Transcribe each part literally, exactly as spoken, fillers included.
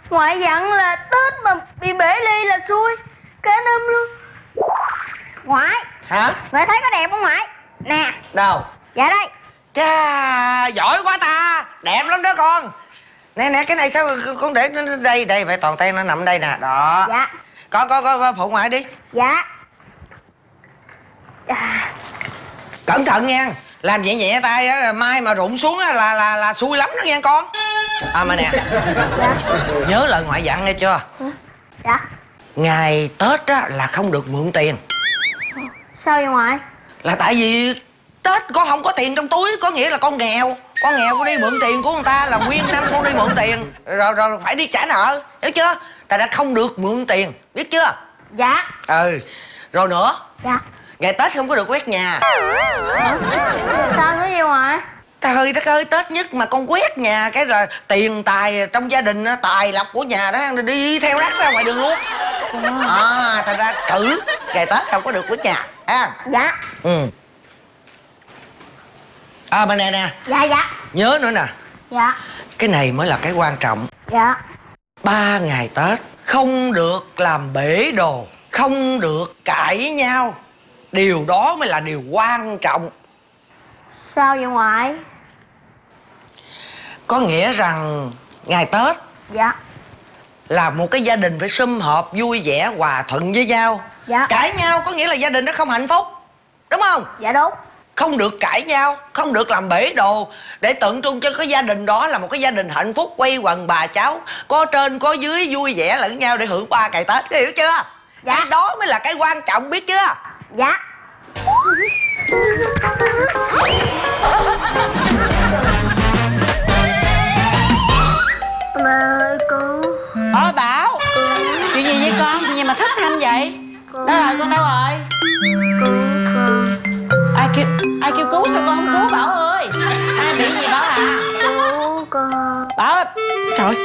Ngoại dặn là Tết mà bị bể ly là xui. Cả năm luôn. Ngoại. Hả? Ngoại thấy có đẹp không ngoại? Nè. Đâu? Dạ đây. Chà, giỏi quá ta. Đẹp lắm đó con. Nè nè, cái này sao con để nó đây đây, phải toàn ten nó nằm đây nè. Đó. Dạ. Con con con phụ ngoại đi. Dạ. À. Cẩn thận nha. Làm nhẹ nhẹ tay á, mai mà rụng xuống á là là là xui lắm đó nha con. À mà nè. Dạ. Nhớ lời ngoại dặn nghe chưa? Dạ. Ngày Tết á là không được mượn tiền. Sao vậy ngoại? Là tại vì Tết con không có tiền trong túi, có nghĩa là con nghèo. Con nghèo con đi mượn tiền của người ta là nguyên năm con đi mượn tiền. Rồi rồi phải đi trả nợ, hiểu chưa? Tại đã không được mượn tiền, biết chưa? Dạ. Ừ. Rồi nữa. Dạ. Ngày Tết không có được quét nhà. Sao nữa vậy ngoại? Trời đất ơi, Tết nhất mà con quét nhà cái là tiền tài trong gia đình, tài lộc của nhà đó đi theo rác ra ngoài đường luôn. À, thành ra cử ngày Tết không có được quét nhà ha. Dạ. Ừ. À mà nè nè. Dạ dạ. Nhớ nữa nè. Dạ. Cái này mới là cái quan trọng. Dạ. Ba ngày Tết không được làm bể đồ, không được cãi nhau. Điều đó mới là điều quan trọng. Sao vậy ngoại? Có nghĩa rằng ngày Tết Dạ. là một cái gia đình phải sum họp, vui vẻ, hòa thuận với nhau. Dạ. Cãi nhau có nghĩa là gia đình nó không hạnh phúc, đúng không? Dạ đúng. Không được cãi nhau, không được làm bể đồ, để tượng trưng cho cái gia đình đó là một cái gia đình hạnh phúc, quây quần bà cháu, có trên có dưới, vui vẻ lẫn nhau để hưởng ba ngày Tết, hiểu chưa? Dạ. Cái đó mới là cái quan trọng, biết chưa? Dạ. Mà ơi con. Ôi Bảo, chuyện gì với con? Chuyện gì mà thất thanh vậy? Con... Đâu rồi, con đâu rồi? Con, con... Ai kêu, ai kêu cứu sao con không cứu Bảo ơi? Ai bị gì Bảo à? Cứu con. Bảo ơi. Trời.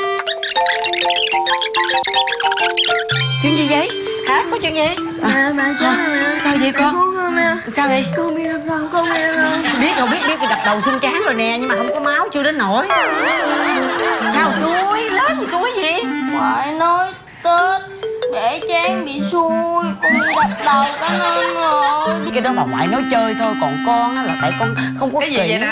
Chuyện gì vậy? Hả? Có chuyện gì? Mẹ, mẹ chết rồi mẹ. Sao vậy con? Cứu con mẹ. Sao vậy? Con bị đập đầu, con bị đập đầu. Biết rồi, biết, biết bị đập đầu xương trán rồi nè. Nhưng mà không có máu, chưa đến nổi. Sao xui? Lớn xui gì? Ngoại nói Tết bể chén bị xui, con bị đập đầu cả nên rồi. Cái đó bà ngoại nói chơi thôi. Còn con á là tại con không có Cái gì kỹ. vậy nè?